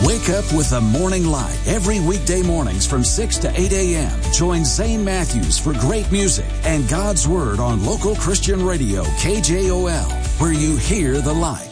Wake up with the morning light every weekday mornings from 6 to 8 a.m. Join Zane Matthews for great music and God's Word on local Christian radio KJOL, where you hear the light.